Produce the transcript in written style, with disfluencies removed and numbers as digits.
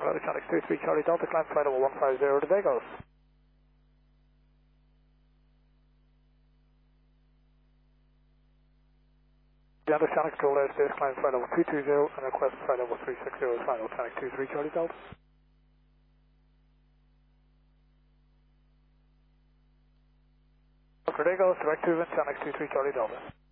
Oceanics 23 Charlie Delta, climb flight level 150 to Vegas. Delta Oceanics Control Airspace, climb flight level 220 and request flight level 360, flight Oceanics 23 Charlie Delta. For Vegas, direct to Oceanics 23 Charlie Delta.